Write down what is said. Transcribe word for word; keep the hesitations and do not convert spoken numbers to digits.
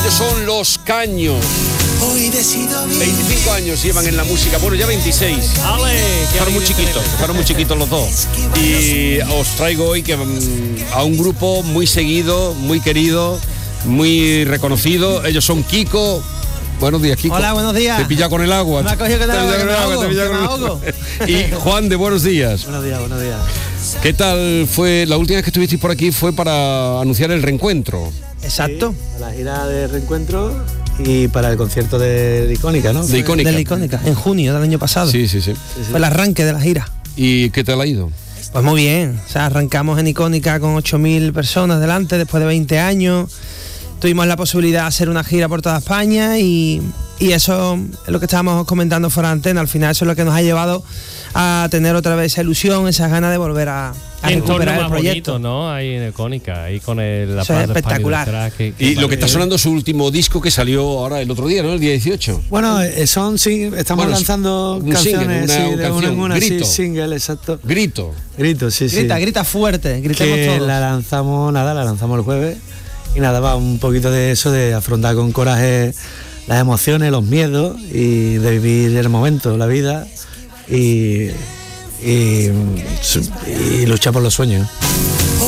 Ellos son Los Caños. veinticinco años llevan en la música, bueno, ya veintiséis. Ale, fueron muy chiquitos, fueron muy chiquitos los dos. Y os traigo hoy que, um, a un grupo muy seguido, muy querido, muy reconocido. Ellos son Kiko. Buenos días, Kiko. Hola, buenos días. Te pilla con el agua. Me ha cogido con el agua, Te pilla con el agua, te pilla con el agua. Y Juan de Buenos Días. Buenos días, buenos días. ¿Qué tal fue? La última vez que estuvisteis por aquí fue para anunciar el reencuentro. Exacto. Sí, la gira de reencuentro y para el concierto de, de Icónica, ¿no? De Icónica. De la Icónica, en junio del año pasado. Sí, sí, sí. Sí, sí. Fue el arranque de la gira. ¿Y qué tal ha ido? Pues muy bien. O sea, arrancamos en Icónica con ocho mil personas delante después de veinte años. Tuvimos la posibilidad de hacer una gira por toda España y, y eso es lo que estábamos comentando fuera de antena. Al final eso es lo que nos ha llevado a tener otra vez esa ilusión, esas ganas de volver a, a recuperar el más proyecto. bonito, ¿no? Ahí en Icónica, ahí con el, la Eso es Plaza de España espectacular. detrás, que- que Y lo que está parece- sonando es su último disco que salió ahora el otro día, ¿no? El día dieciocho. Bueno, eh, son sí, estamos Bueno, lanzando un canciones single, una sí, de una canción, en una, Grito. sí, single, exacto. Grito. Grito, sí, Grita, sí. grita fuerte, gritemos Que todos. la lanzamos, nada, la lanzamos el jueves. Y nada, va un poquito de eso, de afrontar con coraje las emociones, los miedos y de vivir el momento, la vida y, y, y luchar por los sueños.